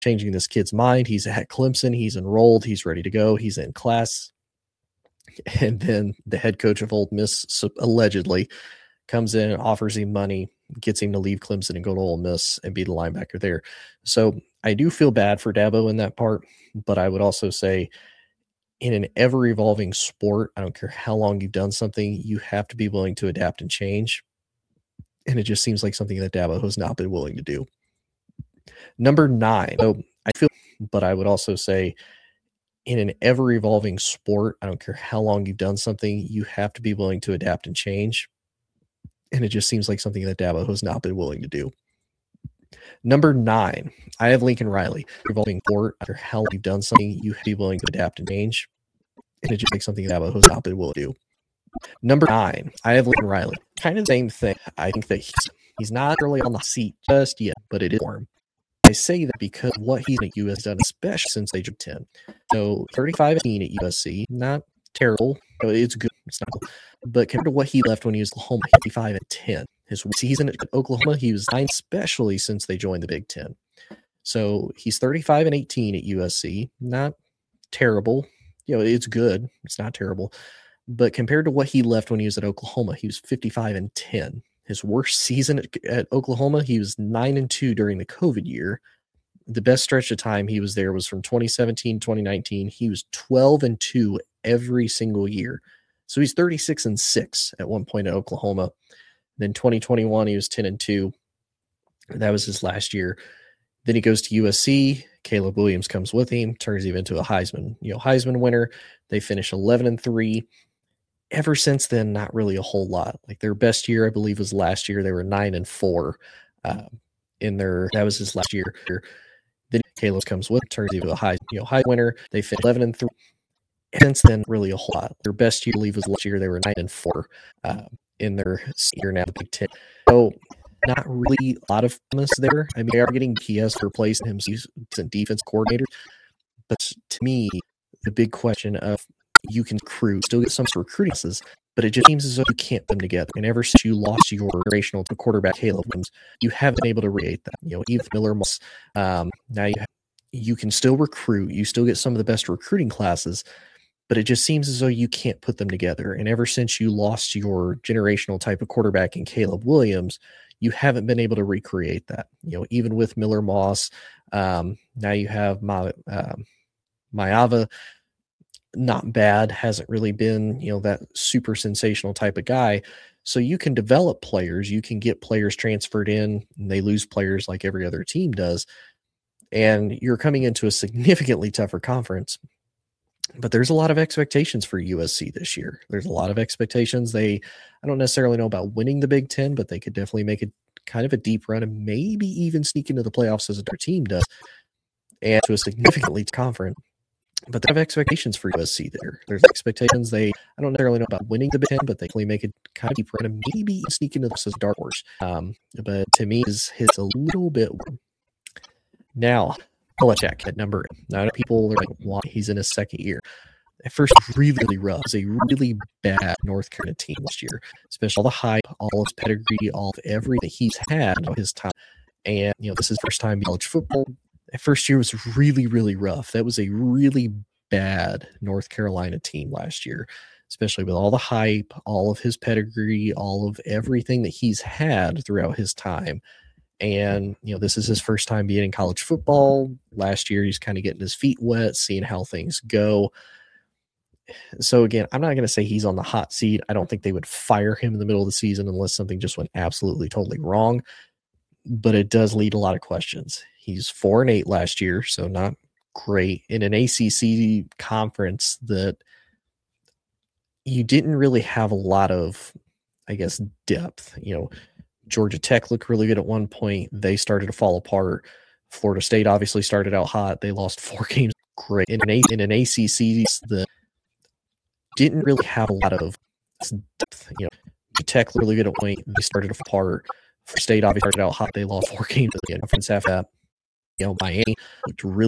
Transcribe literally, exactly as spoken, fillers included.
changing this kid's mind. He's at Clemson. He's enrolled. He's ready to go. He's in class. And then the head coach of Ole Miss allegedly comes in and offers him money, gets him to leave Clemson and go to Ole Miss and be the linebacker there. So I do feel bad for Dabo in that part, but I would also say in an ever-evolving sport, I don't care how long you've done something, you have to be willing to adapt and change. And it just seems like something that Dabo has not been willing to do. Number nine. So I feel, but I would also say in an ever-evolving sport, I don't care how long you've done something, you have to be willing to adapt and change. And it just seems like something that Dabo has not been willing to do. Number nine, I have Lincoln Riley. Evolving sport, after how long you've done something, you have to be willing to adapt and change. And it just makes something that Dabo has not been willing to do. Number nine, I have Lincoln Riley. Kind of the same thing. I think that he's, he's not really on the seat just yet, but it is for him. I say that because what he's at U S C done, especially since age of ten. So thirty-five and eighteen at U S C, not terrible. It's good. It's not cool. But compared to what he left when he was Oklahoma, fifty-five and ten. His season at Oklahoma, he was nine, especially since they joined the Big Ten. So he's thirty-five and eighteen at U S C. Not terrible. You know, it's good. It's not terrible. But compared to what he left when he was at Oklahoma, he was fifty-five and ten. His worst season at, at Oklahoma, he was nine and two during the COVID year. The best stretch of time he was there was from twenty seventeen, twenty nineteen. He was twelve and two every single year. So he's thirty-six and six at one point at Oklahoma. Then twenty twenty-one, he was ten and two. That was his last year. Then he goes to U S C. Caleb Williams comes with him, turns him into a Heisman, you know, Heisman winner. They finish eleven and three. Ever since then, not really a whole lot. Like their best year, I believe, was last year. They were nine and four uh, in their. That was his last year. Then Caleb comes with, turns him into a high, you know, high winner. They finished eleven and three. Since then, really a whole lot. Their best year, I believe, was last year. They were nine and four uh, in their year now, the Big Ten. So not really a lot of promise there. I mean, they are getting P S for replacing him as defense coordinator. But to me, the big question of you can recruit, still get some recruiting classes, but it just seems as though you can't put them together. And ever since you lost your generational quarterback Caleb Williams, you haven't been able to recreate that. You know, even Miller, um, now you have, you can still recruit, you still get some of the best recruiting classes, but it just seems as though you can't put them together. And ever since you lost your generational type of quarterback in Caleb Williams, you haven't been able to recreate that. You know, even with Miller Moss, um, now you have my um, Maiava. Not bad, hasn't really been, you know, that super sensational type of guy. So you can develop players, you can get players transferred in, and they lose players like every other team does. And you're coming into a significantly tougher conference. But there's a lot of expectations for U S C this year. There's a lot of expectations. They, I don't necessarily know about winning the Big Ten, but they could definitely make it kind of a deep run and maybe even sneak into the playoffs as their team does, and to a significantly conference. But they have expectations for U S C there. There's expectations. They, I don't necessarily know about winning the Big Ten, but they can make it kind of deep run and maybe sneak into this as dark horse. Um, but to me, his hits a little bit. Now, Belichick at number. Now, people are like, why he's in his second year. At first, really, really rough. It was a really bad North Carolina team last year, especially all the hype, all his pedigree, all of everything he's had on his time. And you know, this is his first time in college football. That first year was really, really rough. That was a really bad North Carolina team last year, especially with all the hype, all of his pedigree, all of everything that he's had throughout his time. And, you know, this is his first time being in college football. Last year, he's kind of getting his feet wet, seeing how things go. So, again, I'm not going to say he's on the hot seat. I don't think they would fire him in the middle of the season unless something just went absolutely, totally wrong. But it does lead a lot of questions. He's four and eight last year, so not great in an A C C conference that you didn't really have a lot of, I guess, depth. You know, Georgia Tech looked really good at one point. They started to fall apart. Florida State obviously started out hot. They lost four games. Great in an A- in an A C C that didn't really have a lot of depth. You know, Tech looked really good at one point. They started to fall apart. Florida State obviously started out hot. They lost four games in the conference after that. You know, Miami looked really